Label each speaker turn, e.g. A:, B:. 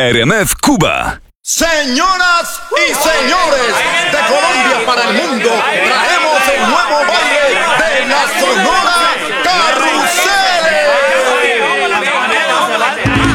A: RMF Cuba.
B: Señoras y señores, de Colombia para el mundo, traemos el nuevo baile de la Sonora